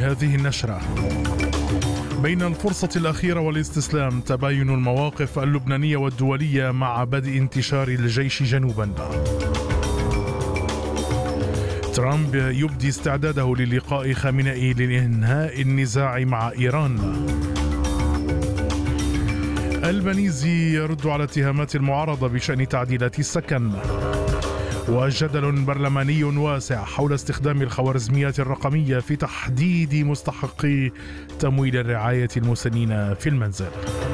هذه النشرة. بين الفرصة الأخيرة والاستسلام، تباين المواقف اللبنانية والدولية مع بدء انتشار الجيش جنوبا. ترامب يبدي استعداده للقاء خامنئي لإنهاء النزاع مع إيران. البنيزي يرد على اتهامات المعارضة بشأن تعديلات السكن. وجدل برلماني واسع حول استخدام الخوارزميات الرقمية في تحديد مستحقي تمويل الرعاية المسنين في المنزل.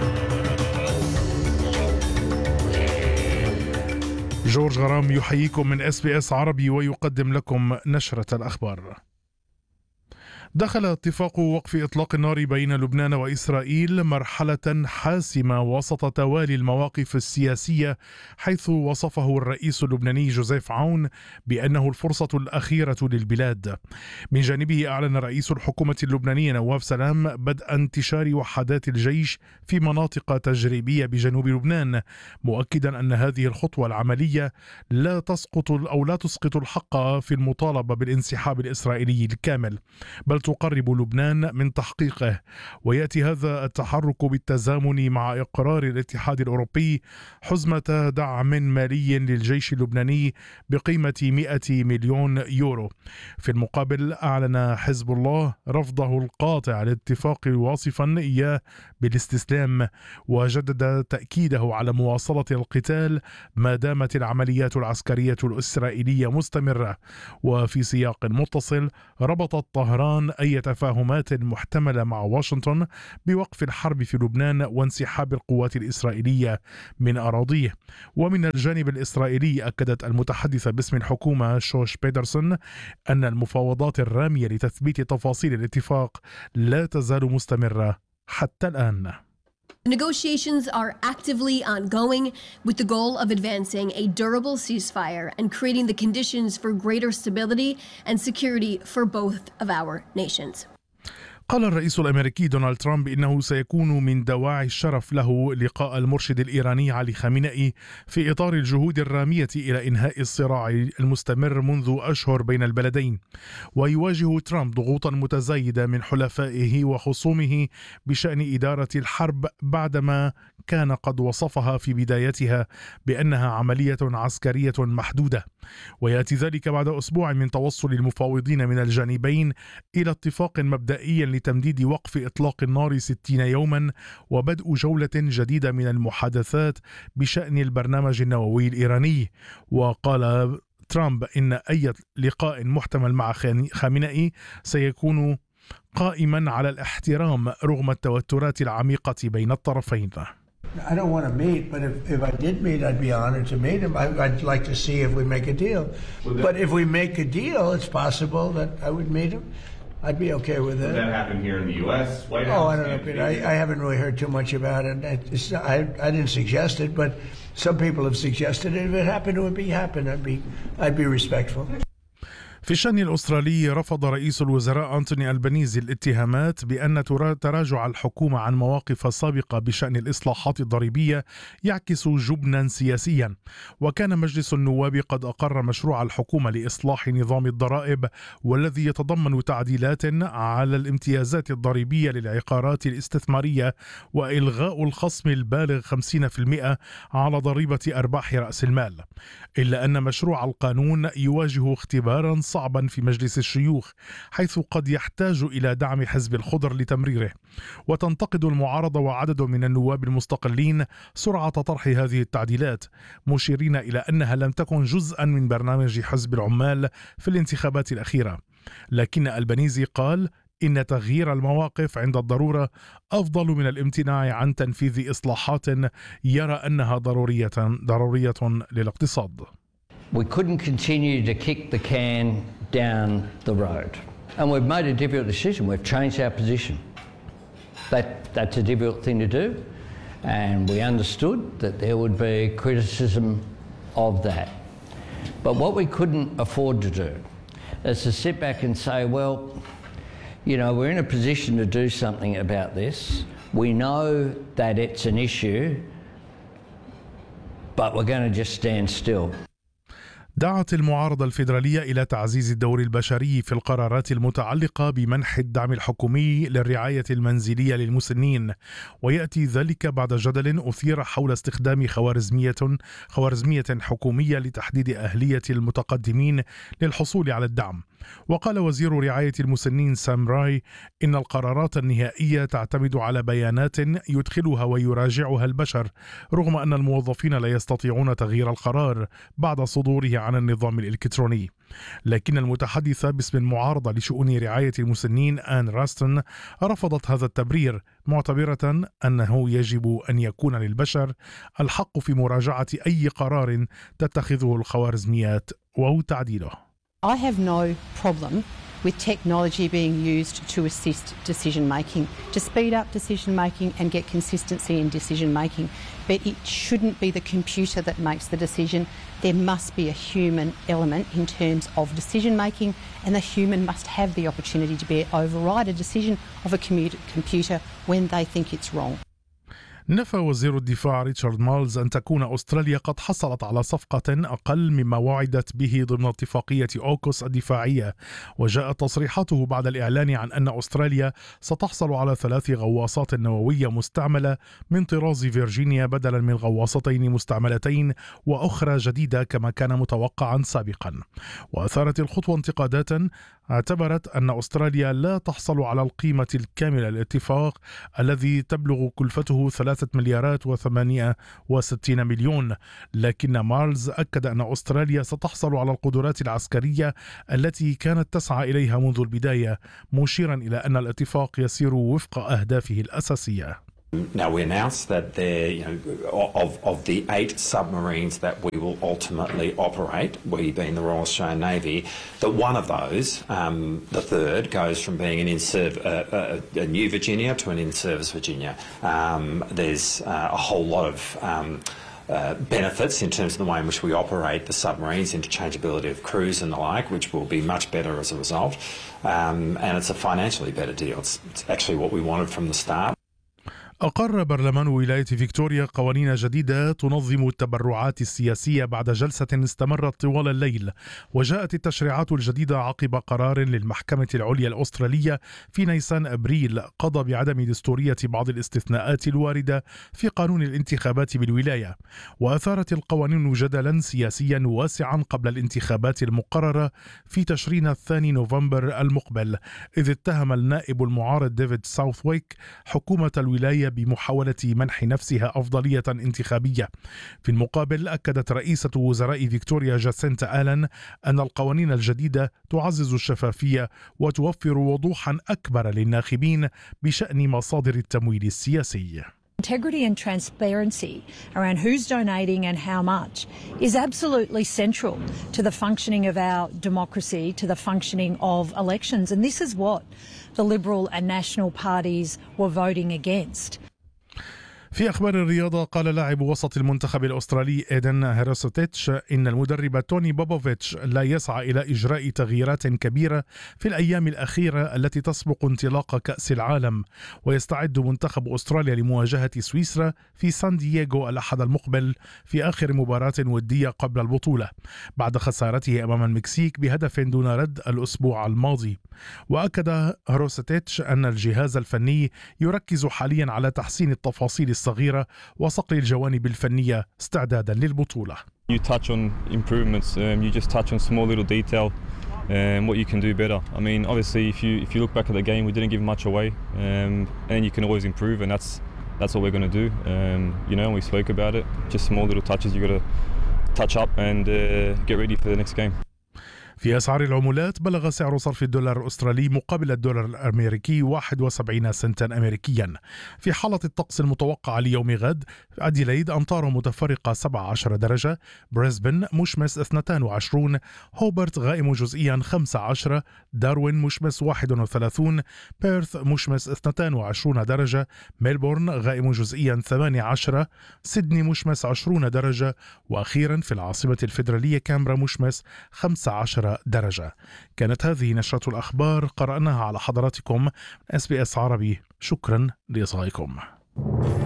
جورج غرام يحييكم من SBS عربي ويقدم لكم نشرة الأخبار. دخل اتفاق وقف إطلاق النار بين لبنان وإسرائيل مرحلة حاسمة وسط توالي المواقف السياسية، حيث وصفه الرئيس اللبناني جوزيف عون بأنه الفرصة الأخيرة للبلاد. من جانبه أعلن رئيس الحكومة اللبنانية نواف سلام بدء انتشار وحدات الجيش في مناطق تجريبية بجنوب لبنان، مؤكدا أن هذه الخطوة العملية لا تسقط الحق في المطالبة بالانسحاب الإسرائيلي الكامل، بل تقرب لبنان من تحقيقه. ويأتي هذا التحرك بالتزامن مع إقرار الاتحاد الأوروبي حزمة دعم مالي للجيش اللبناني بقيمة 100 مليون يورو. في المقابل أعلن حزب الله رفضه القاطع للاتفاق واصفا إياه بالاستسلام، وجدد تأكيده على مواصلة القتال ما دامت العمليات العسكرية الإسرائيلية مستمرة. وفي سياق متصل، ربطت طهران أي تفاهمات محتملة مع واشنطن بوقف الحرب في لبنان وانسحاب القوات الإسرائيلية من أراضيه. ومن الجانب الإسرائيلي، أكدت المتحدثة باسم الحكومة شوش بيدرسون أن المفاوضات الرامية لتثبيت تفاصيل الاتفاق لا تزال مستمرة حتى الآن. Negotiations are actively ongoing with the goal of advancing a durable ceasefire and creating the conditions for greater stability and security for both of our nations. قال الرئيس الأمريكي دونالد ترامب إنه سيكون من دواعي الشرف له لقاء المرشد الإيراني علي خامنئي في إطار الجهود الرامية إلى إنهاء الصراع المستمر منذ أشهر بين البلدين. ويواجه ترامب ضغوطا متزايدة من حلفائه وخصومه بشأن إدارة الحرب بعدما كان قد وصفها في بدايتها بأنها عملية عسكرية محدودة. ويأتي ذلك بعد أسبوع من توصل المفاوضين من الجانبين إلى اتفاق مبدئي لتمديد وقف إطلاق النار 60 يوما وبدء جولة جديدة من المحادثات بشأن البرنامج النووي الإيراني. وقال ترامب إن أي لقاء محتمل مع خامنئي سيكون قائما على الاحترام رغم التوترات العميقة بين الطرفين. I don't want to meet, but if I did meet, I'd be honored to meet him. I'd like to see if we make a deal. But if we make a deal, it's possible that I would meet him. I'd be okay with that. Would that happen here in the U.S.? White House? Oh, I don't know, Peter. I haven't really heard too much about it. I didn't suggest it, but some people have suggested it. If it happened, it would happen. I'd be respectful. في الشأن الأسترالي، رفض رئيس الوزراء أنتوني ألبانيزي الاتهامات بأن تراجع الحكومة عن مواقف سابقة بشأن الإصلاحات الضريبية يعكس جبنا سياسيا. وكان مجلس النواب قد أقر مشروع الحكومة لإصلاح نظام الضرائب، والذي يتضمن تعديلات على الامتيازات الضريبية للعقارات الاستثمارية وإلغاء الخصم البالغ 50% على ضريبة أرباح رأس المال. إلا أن مشروع القانون يواجه اختبارا صعبا في مجلس الشيوخ، حيث قد يحتاج إلى دعم حزب الخضر لتمريره. وتنتقد المعارضة وعدد من النواب المستقلين سرعة طرح هذه التعديلات، مشيرين إلى أنها لم تكن جزءا من برنامج حزب العمال في الانتخابات الأخيرة. لكن ألبانيزي قال إن تغيير المواقف عند الضرورة أفضل من الامتناع عن تنفيذ إصلاحات يرى أنها ضرورية للاقتصاد. We couldn't continue to kick the can down the road. And we've made a difficult decision. We've changed our position. That's a difficult thing to do. And we understood that there would be criticism of that. But what we couldn't afford to do is to sit back and say, well, you know, we're in a position to do something about this. We know that it's an issue, but we're going to just stand still. دعت المعارضة الفيدرالية إلى تعزيز الدور البشري في القرارات المتعلقة بمنح الدعم الحكومي للرعاية المنزلية للمسنين، ويأتي ذلك بعد جدل أثير حول استخدام خوارزمية حكومية لتحديد أهلية المتقدمين للحصول على الدعم. وقال وزير رعاية المسنين سام راي إن القرارات النهائية تعتمد على بيانات يدخلها ويراجعها البشر، رغم أن الموظفين لا يستطيعون تغيير القرار بعد صدوره عن النظام الإلكتروني. لكن المتحدثة باسم المعارضة لشؤون رعاية المسنين آن راستن رفضت هذا التبرير، معتبرة أنه يجب أن يكون للبشر الحق في مراجعة أي قرار تتخذه الخوارزميات أو تعديله. I have no problem with technology being used to assist decision making, to speed up decision making and get consistency in decision making. But it shouldn't be the computer that makes the decision. There must be a human element in terms of decision making, and the human must have the opportunity to override a decision of a computer when they think it's wrong. نفى وزير الدفاع ريتشارد مالز أن تكون أستراليا قد حصلت على صفقة أقل مما وعدت به ضمن اتفاقية أوكوس الدفاعية، وجاءت تصريحاته بعد الإعلان عن أن أستراليا ستحصل على 3 غواصات نووية مستعملة من طراز فيرجينيا بدلا من غواصتين مستعملتين وأخرى جديدة كما كان متوقعا سابقا. وأثارت الخطوة انتقادات اعتبرت أن أستراليا لا تحصل على القيمة الكاملة للاتفاق الذي تبلغ كلفته 3 مليارات و68 مليون، لكن مارلز أكد أن أستراليا ستحصل على القدرات العسكرية التي كانت تسعى إليها منذ البداية، مشيرا إلى أن الاتفاق يسير وفق أهدافه الأساسية. Now, we announced that of the 8 submarines that we will ultimately operate, we being the Royal Australian Navy, that one of those, the third, goes from being a New Virginia to an in-service Virginia. There's a whole lot of benefits in terms of the way in which we operate the submarines, interchangeability of crews and the like, which will be much better as a result. And it's a financially better deal. It's actually what we wanted from the start. أقر برلمان ولاية فيكتوريا قوانين جديدة تنظم التبرعات السياسية بعد جلسة استمرت طوال الليل، وجاءت التشريعات الجديدة عقب قرار للمحكمة العليا الأسترالية في نيسان أبريل قضى بعدم دستورية بعض الاستثناءات الواردة في قانون الانتخابات بالولاية. وأثارت القوانين جدلا سياسيا واسعا قبل الانتخابات المقررة في تشرين 2 نوفمبر المقبل، إذ اتهم النائب المعارض ديفيد ساوثويك حكومة الولاية بمحاولة منح نفسها أفضلية انتخابية. في المقابل أكدت رئيسة وزراء فيكتوريا جاسينتا آلن أن القوانين الجديدة تعزز الشفافية وتوفر وضوحا أكبر للناخبين بشأن مصادر التمويل السياسي. Integrity and transparency around who's donating and how much is absolutely central to the functioning of our democracy, to the functioning of elections. And this is what the Liberal and National parties were voting against. في أخبار الرياضة، قال لاعب وسط المنتخب الأسترالي إيدن هيروسوتيتش إن المدرب توني بوبوفيتش لا يسعى إلى إجراء تغييرات كبيرة في الأيام الأخيرة التي تسبق انطلاق كأس العالم، ويستعد منتخب أستراليا لمواجهة سويسرا في سان دييغو الأحد المقبل في آخر مباراة ودية قبل البطولة بعد خسارته أمام المكسيك بهدف دون رد الأسبوع الماضي. وأكد هيروسوتيتش أن الجهاز الفني يركز حاليا على تحسين التفاصيل الصغيرة وصقل الجوانب الفنية استعدادا للبطولة. You touch on improvements, you just touch on small little detail and what you can do better. I mean, obviously if you look back at the game, we didn't give much away, and you can always improve, and that's what we're going to do. You know, we spoke about it, just small little touches you got to touch up and get ready for the next game. في أسعار العملات، بلغ سعر صرف الدولار الأسترالي مقابل الدولار الأمريكي 71 سنتا أمريكيا. في حالة الطقس المتوقعة ليوم غد، أديلايد أمطار متفرقة 17 درجة، بريسبن مشمس 22، هوبرت غائم جزئيا 15، داروين مشمس 31، بيرث مشمس 22 درجة، ميلبورن غائم جزئيا 18، سيدني مشمس 20 درجة، وأخيرا في العاصمة الفيدرالية كامبرا مشمس 15 درجة. كانت هذه نشرة الأخبار قرأناها على حضراتكم SBS عربي. شكرا لإصغائكم.